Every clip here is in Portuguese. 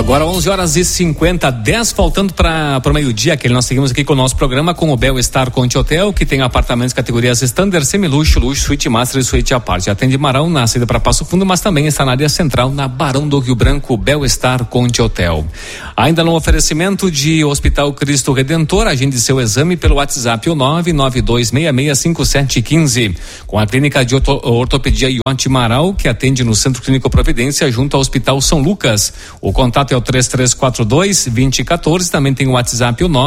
Agora 11h50, 10 faltando para o meio-dia, que nós seguimos aqui com o nosso programa com o Bel-Estar Conte Hotel, que tem apartamentos categorias standard, semiluxo, luxo, suíte master e suíte à parte. Atende Marão na saída para Passo Fundo, mas também está na área central, na Barão do Rio Branco, Bel-Estar Conte Hotel. Ainda no oferecimento de Hospital Cristo Redentor, agende seu exame pelo WhatsApp 992665715. Com a clínica de ortopedia Iote Marau, que atende no Centro Clínico Providência, junto ao Hospital São Lucas. O contato é o 3342-2014, também tem o WhatsApp o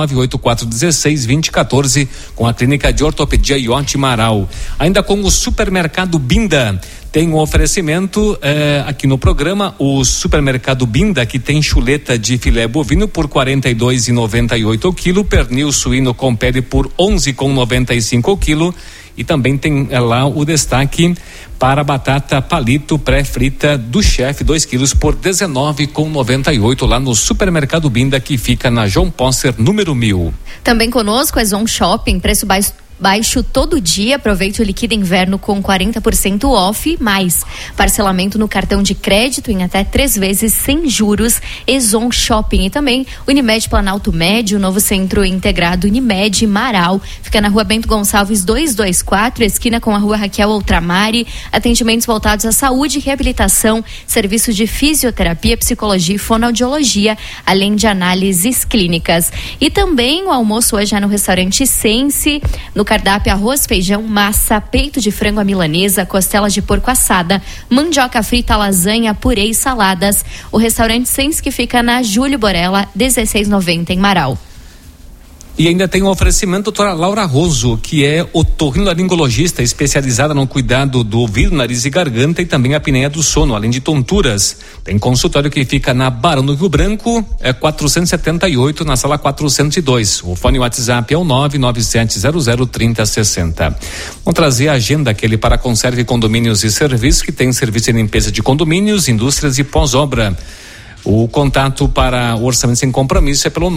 98416-2014, com a clínica de ortopedia Iote Marau. Ainda com o Supermercado Binda, tem um oferecimento aqui no programa, o Supermercado Binda, que tem chuleta de filé bovino por R$ 42,98 o quilo, pernil suíno com pele por R$ 11,95 o quilo, e também tem lá o destaque para batata palito pré-frita do chefe, 2 quilos por R$ 19,98 lá no Supermercado Binda, que fica na João Pósser, número 1000. Também conosco é Zon Shopping, preço baixo todo dia. Aproveite o Liquida Inverno com 40% off, mais parcelamento no cartão de crédito em até 3 vezes sem juros. Zon Shopping. E também Unimed Planalto Médio, novo centro integrado Unimed Marau, fica na Rua Bento Gonçalves 224, esquina com a Rua Raquel Outramari. Atendimentos voltados à saúde e reabilitação, serviço de fisioterapia, psicologia e fonoaudiologia, além de análises clínicas. E também o almoço hoje é no restaurante Sense, no cardápio: arroz, feijão, massa, peito de frango à milanesa, costelas de porco assada, mandioca frita, lasanha, purê e saladas. O restaurante Sense, que fica na Júlio Borella, 1690 em Marau. E ainda tem um oferecimento, doutora Laura Roso, que é otorrinolaringologista especializada no cuidado do ouvido, nariz e garganta, e também a apneia do sono, além de tonturas. Tem consultório que fica na Barão do Rio Branco, 478, na sala 402. O fone WhatsApp é o 997003060. Vamos trazer a agenda aquele para Conserve Condomínios e Serviços, que tem serviço de limpeza de condomínios, indústrias e pós-obra. O contato para o orçamento sem compromisso é pelo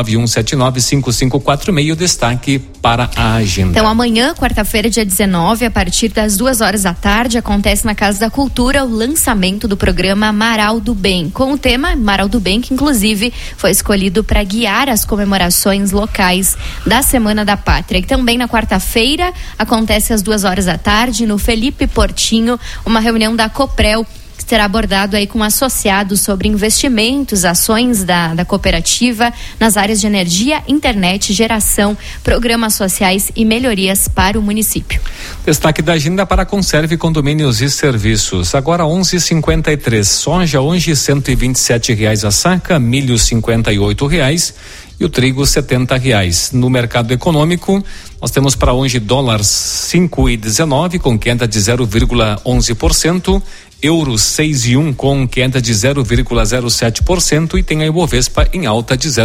991795546, o destaque para a agenda. Então amanhã, quarta-feira, dia 19, a partir das 2h da tarde, acontece na Casa da Cultura o lançamento do programa Marau do Bem, com o tema Marau do Bem, que inclusive foi escolhido para guiar as comemorações locais da Semana da Pátria. E também na quarta-feira acontece às 2h da tarde no Felipe Portinho, uma reunião da Coprel, que será abordado aí com associados sobre investimentos, ações da cooperativa nas áreas de energia, internet, geração, programas sociais e melhorias para o município. Destaque da agenda para Conserve Condomínios e Serviços. Agora 11h53. Soja hoje R$127 a saca, milho R$58 e o trigo R$70. No mercado econômico, nós temos para hoje dólar 5,19 com queda de 0,11%, euro 6,1 com queda de 0,07%, e tem a Ibovespa em alta de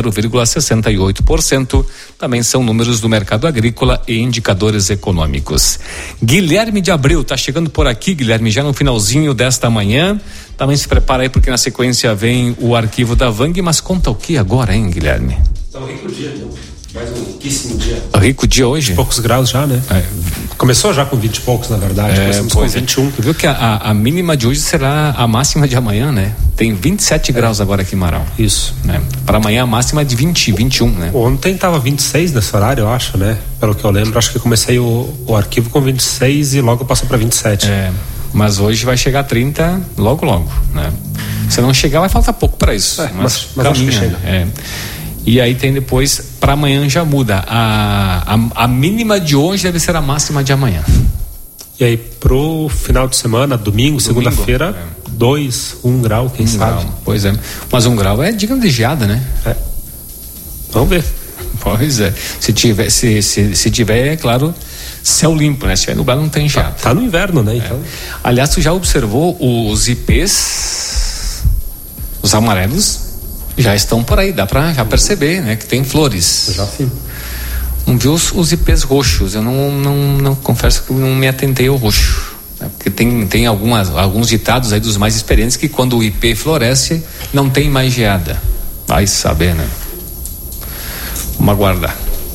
0,68%. Também são números do mercado agrícola e indicadores econômicos. Guilherme de Abreu está chegando por aqui, Guilherme, já no finalzinho desta manhã. Também se prepara aí, porque na sequência vem o arquivo da Vang, mas conta o que agora, hein, Guilherme? Tá um rico dia, né? Mais um riquíssimo dia. Rico dia hoje? 20 e poucos graus já, né? Começou já com 20 e poucos, na verdade. Começamos com 21. Tu viu que a mínima de hoje será a máxima de amanhã, né? Tem 27 graus agora aqui em Marau. Isso. Né? Para amanhã a máxima é de 20, 21, né? Ontem tava 26 nesse horário, eu acho, né? Pelo que eu lembro, acho que eu comecei o arquivo com 26 e logo passou para 27. Mas hoje vai chegar a 30 logo, né? Se não chegar, vai faltar pouco para isso. Mas acho que chega. E aí tem depois, para amanhã já muda. A mínima de hoje deve ser a máxima de amanhã. E aí pro final de semana, domingo, segunda-feira, 1 grau, quem sabe? Pois é. Mas 1 grau é digno de geada, né? Vamos ver. Pois é. Se tiver, é claro, céu limpo, né? Se tiver nublado, não tem geada. Tá no inverno, né? Então. Aliás, tu já observou os ipês, os amarelos? Já estão por aí, dá pra já perceber, né? Que tem flores. Já sim. Não viu os ipês roxos? Eu não confesso que não me atentei ao roxo, né? Porque tem alguns ditados aí dos mais experientes que quando o ipê floresce, não tem mais geada. Vai saber, né? Vamos aguardar.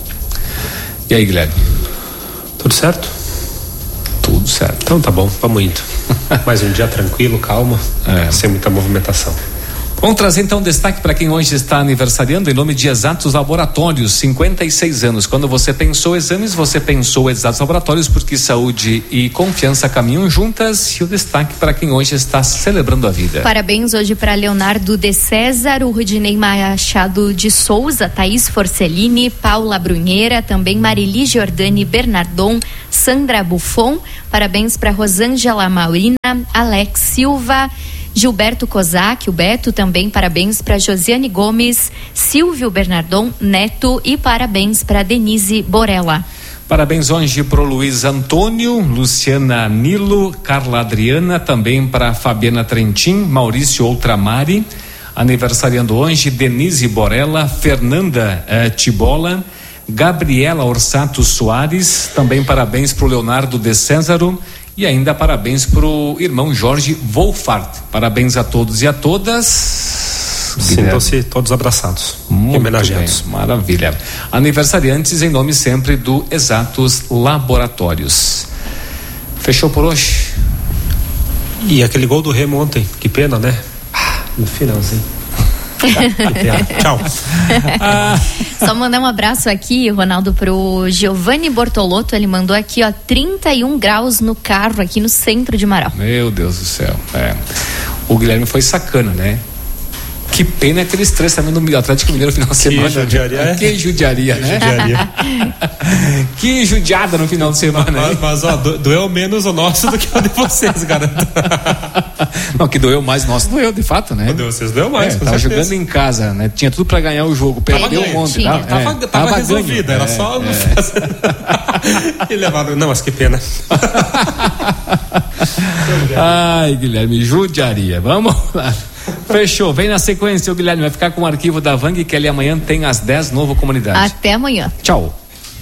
E aí, Guilherme? Tudo certo? Tudo certo. Então tá bom, vamos indo. Mais um dia tranquilo, calmo, sem muita movimentação. Vamos trazer então destaque para quem hoje está aniversariando em nome de Exatos Laboratórios, 56 anos. Quando você pensou exames, você pensou Exatos Laboratórios, porque saúde e confiança caminham juntas. E o destaque para quem hoje está celebrando a vida. Parabéns hoje para Leonardo de César, o Rudinei Machado de Souza, Thaís Forcellini, Paula Brunheira, também Marili Giordani Bernardon, Sandra Buffon. Parabéns para Rosângela Maurina, Alex Silva, Gilberto Kozak, o Beto também, parabéns para Josiane Gomes, Silvio Bernardon Neto e parabéns para Denise Borella. Parabéns hoje para o Luiz Antônio, Luciana Nilo, Carla Adriana, também para Fabiana Trentin, Maurício Outramari, aniversariando hoje Denise Borella, Fernanda Tibola, Gabriela Orsato Soares, também parabéns para o Leonardo de Césaro. E ainda parabéns para o irmão Jorge Wolfart. Parabéns a todos e a todas. Sintam-se todos abraçados e homenageados. Bem, maravilha. Aniversariantes em nome sempre do Exatos Laboratórios. Fechou por hoje? E aquele gol do Remo ontem, que pena, né? No finalzinho. Tchau. Só mandar um abraço aqui, Ronaldo, pro Giovanni Bortolotto. Ele mandou aqui, 31 graus no carro aqui no centro de Marau. Meu Deus do céu. O Guilherme foi sacana, né? Que pena aqueles três também no Atlético Mineiro no final de semana. Que judiaria, né? Que judiada no final de semana. Mas doeu menos o nosso do que o de vocês, garanto. Não, que doeu mais, nosso doeu, de fato, né? O de vocês doeu mais, tava jogando em casa, né? Tinha tudo pra ganhar o jogo, perdeu um monte. Tava resolvido, era só não fazer. E levaram, não, mas que pena. Ai, Guilherme, judiaria. Vamos lá. Fechou, vem na sequência, o Guilherme vai ficar com o arquivo da Vang, que ali amanhã tem às 10, Novo Comunidade. Até amanhã. Tchau.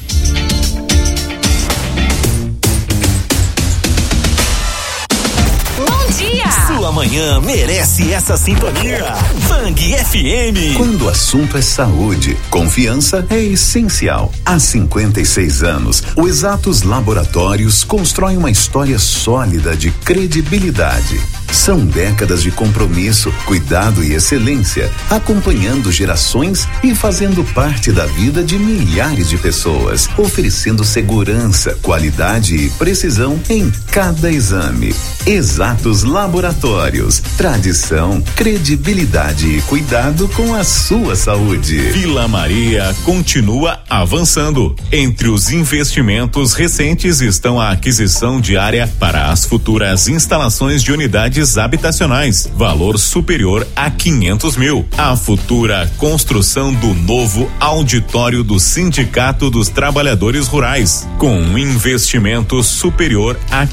Sua manhã merece essa sintonia. Vang FM. Quando o assunto é saúde, confiança é essencial. Há 56 anos, o Exatos Laboratórios constrói uma história sólida de credibilidade. São décadas de compromisso, cuidado e excelência, acompanhando gerações e fazendo parte da vida de milhares de pessoas, oferecendo segurança, qualidade e precisão em cada exame. Exatos Laboratórios, tradição, credibilidade e cuidado com a sua saúde. Vila Maria continua avançando. Entre os investimentos recentes estão a aquisição de área para as futuras instalações de unidades habitacionais, valor superior a 500 mil. A futura construção do novo auditório do Sindicato dos Trabalhadores Rurais, com um investimento superior a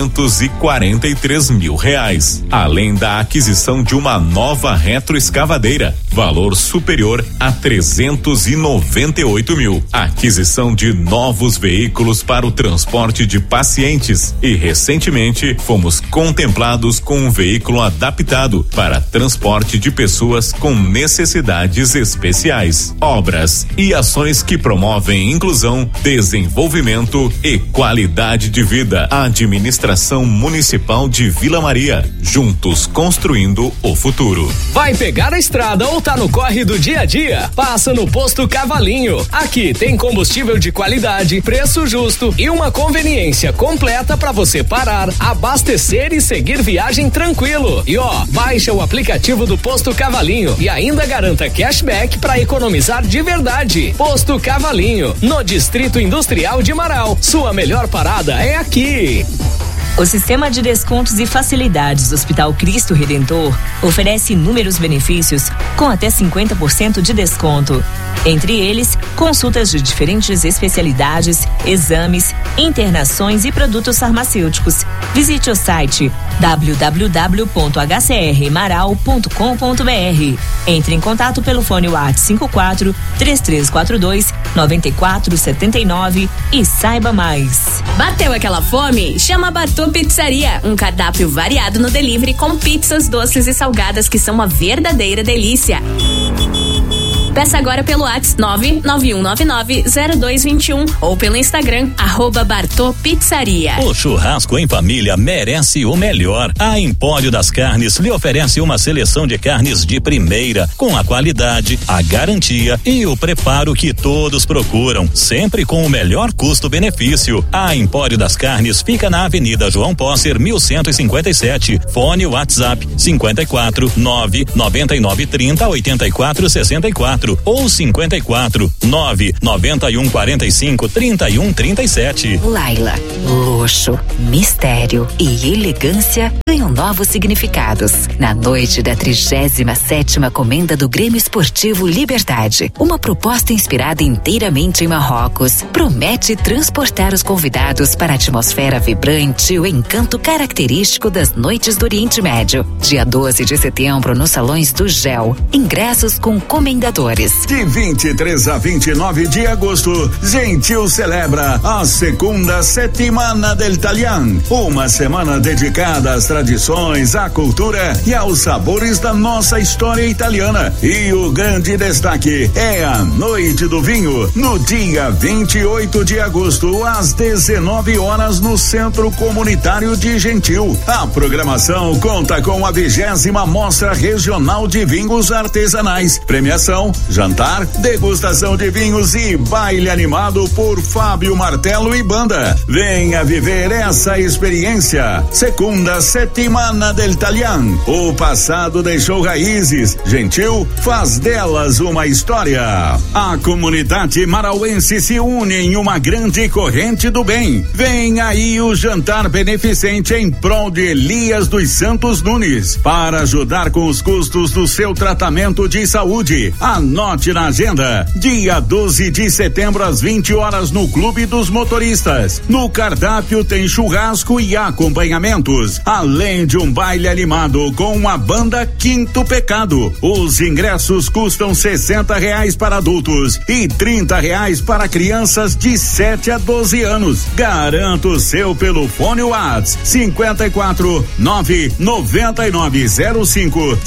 543 mil reais. Além da aquisição de uma nova retroescavadeira, valor superior a 398 mil. Aquisição de novos veículos para o transporte de pacientes e recentemente fomos contemplados com um veículo adaptado para transporte de pessoas com necessidades especiais. Obras e ações que promovem inclusão, desenvolvimento e qualidade de vida. Administração Municipal de Vila Maria, juntos construindo o futuro. Vai pegar a estrada ou tá no corre do dia a dia? Passa no Posto Cavalinho. Aqui tem combustível de qualidade, preço justo e uma conveniência completa para você parar, abastecer e seguir viagem tranquilo. E baixa o aplicativo do Posto Cavalinho e ainda garanta cashback para economizar de verdade. Posto Cavalinho, no Distrito Industrial de Marau. Sua melhor parada é aqui. O Sistema de Descontos e Facilidades do Hospital Cristo Redentor oferece inúmeros benefícios com até 50% de desconto. Entre eles, consultas de diferentes especialidades, exames, internações e produtos farmacêuticos. Visite o site www.hcrmarau.com.br. Entre em contato pelo fone WhatsApp 54-3342-9479 e saiba mais. Bateu aquela fome? Chama Batu Pizzaria, um cardápio variado no delivery com pizzas doces e salgadas que são uma verdadeira delícia. Peça agora pelo WhatsApp 991990221 ou pelo Instagram @Bartô Pizzaria. O churrasco em família merece o melhor. A Empório das Carnes lhe oferece uma seleção de carnes de primeira, com a qualidade, a garantia e o preparo que todos procuram, sempre com o melhor custo-benefício. A Empório das Carnes fica na Avenida João Pósser, 1157. Fone WhatsApp 54 99930 8464 ou 54 991 45 31 37. Laila, luxo, mistério e elegância ganham novos significados. Na noite da 37ª Comenda do Grêmio Esportivo Liberdade, uma proposta inspirada inteiramente em Marrocos, promete transportar os convidados para a atmosfera vibrante e o encanto característico das noites do Oriente Médio. Dia 12 de setembro nos salões do GEL. Ingressos com comendadores. De 23 a 29 de agosto, Gentil celebra a segunda Settimana del Italian, uma semana dedicada às tradições, à cultura e aos sabores da nossa história italiana. E o grande destaque é a Noite do Vinho, no dia 28 de agosto, às 19 horas, no Centro Comunitário de Gentil. A programação conta com a 20ª Mostra Regional de Vinhos Artesanais, premiação, jantar, degustação de vinhos e baile animado por Fábio Martelo e banda. Venha viver essa experiência. Segunda Settimana del Italian. O passado deixou raízes. Gentil faz delas uma história. A comunidade marauense se une em uma grande corrente do bem. Vem aí o jantar beneficente em prol de Elias dos Santos Nunes, para ajudar com os custos do seu tratamento de saúde. Anote na agenda, dia 12 de setembro às 20 horas no Clube dos Motoristas. No cardápio tem churrasco e acompanhamentos, além de um baile animado com a banda Quinto Pecado. Os ingressos custam R$60 para adultos e R$30 para crianças de 7 a 12 anos. Garanta o seu pelo fone WhatsApp 54 99905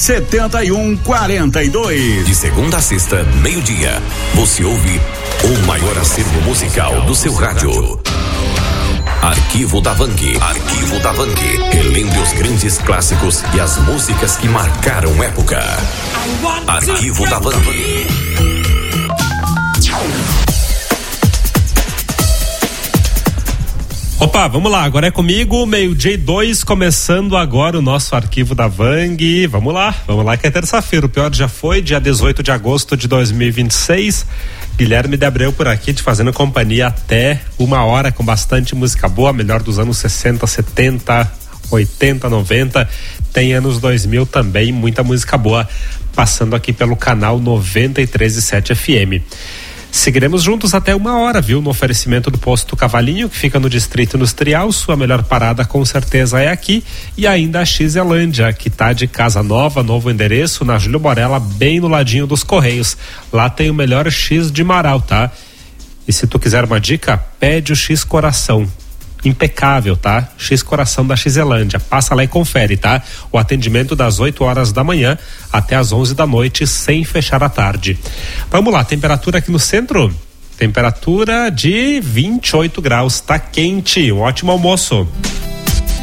7142. De segunda a sexta, meio-dia, você ouve o maior acervo musical do seu rádio. Arquivo da Vang. Arquivo da Vang. Relembre os grandes clássicos e as músicas que marcaram época. Arquivo da Vang. Opa, vamos lá, agora é comigo, 12:02, começando agora o nosso Arquivo da Vang. Vamos lá que é terça-feira, o pior já foi, dia 18 de agosto de 2026. Guilherme de Abreu por aqui, te fazendo companhia até 1h com bastante música boa, melhor dos anos 60, 70, 80, 90, tem anos 2000 também, muita música boa, passando aqui pelo canal 93.7 FM. Seguiremos juntos até 1h, viu? No oferecimento do Posto Cavalinho, que fica no Distrito Industrial. Sua melhor parada com certeza é aqui. E ainda a Xelândia, que tá de casa nova, novo endereço, na Júlio Borella, bem no ladinho dos Correios. Lá tem o melhor X de Marau, tá? E se tu quiser uma dica, pede o X Coração. Impecável, tá? X Coração da Xelândia. Passa lá e confere, tá? O atendimento das 8 horas da manhã até as 11 da noite, sem fechar à tarde. Vamos lá, temperatura aqui no centro? Temperatura de 28 graus, tá quente. Um ótimo almoço.